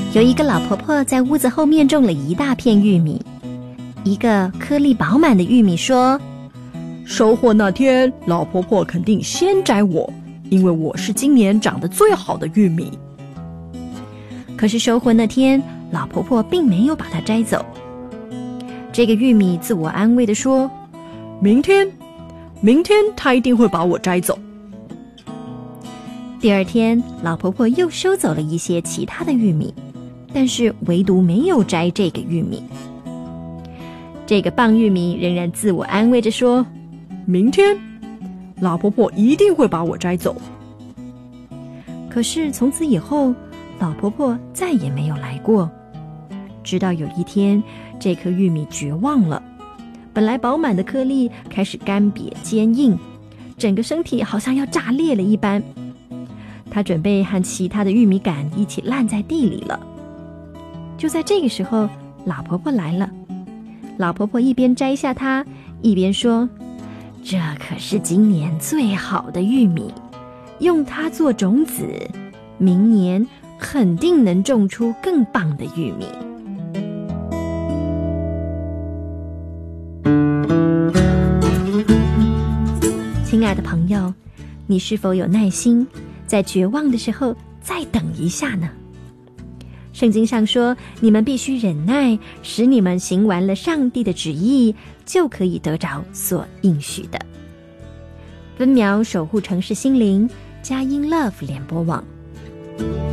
有一个老婆婆在屋子后面种了一大片玉米。一个颗粒饱满的玉米说： 收获那天，老婆婆肯定先摘我，因为我是今年长得最好的玉米。 可是收获那天，老婆婆并没有把它摘走。这个玉米自我安慰地说： 明天她一定会把我摘走。 第二天，老婆婆又收走了一些其他的玉米，但是唯独没有摘这个玉米。这个棒玉米仍然自我安慰着说： 明天老婆婆一定会把我摘走。 可是从此以后，老婆婆再也没有来过。直到有一天，这颗玉米绝望了，本来饱满的颗粒开始干瘪坚硬，整个身体好像要炸裂了一般。它准备和其他的玉米杆一起烂在地里了。就在这个时候，老婆婆来了。老婆婆一边摘下它，一边说：这可是今年最好的玉米，用它做种子，明年肯定能种出更棒的玉米。亲爱的朋友，你是否有耐心，在绝望的时候再等一下呢？圣经上说，你们必须忍耐，使你们行完了上帝的旨意，就可以得着所应许的。分秒守护城市心灵，佳音 Love 联播网。